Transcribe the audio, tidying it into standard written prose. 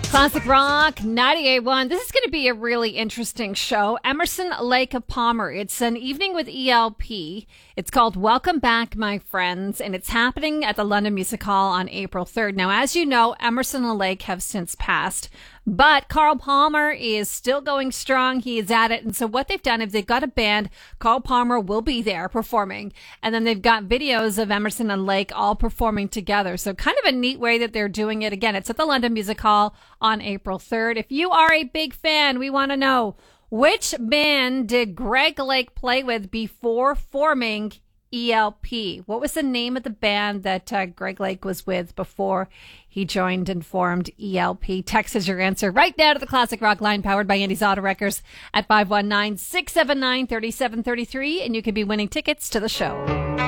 Classic Rock 98.1. This is going to be a really interesting show. Emerson, Lake of Palmer. It's an evening with ELP. It's called Welcome Back, My Friends, and it's happening at the London Music Hall on April 3rd. Now, as you know, Emerson and Lake have since passed, but Carl Palmer is still going strong. He is at it. And so what they've done is they've got a band. Carl Palmer will be there performing. And then they've got videos of Emerson and Lake all performing together. So kind of a neat way that they're doing it. Again, it's at the London Music Hall on April 3rd. If you are a big fan, we want to know, which band did Greg Lake play with before forming ELP? What was the name of the band that Greg Lake was with before he joined and formed ELP? Text is your answer right now to the Classic Rock line, powered by Andy's Auto Wreckers at 519-679-3733, and you could be winning tickets to the show.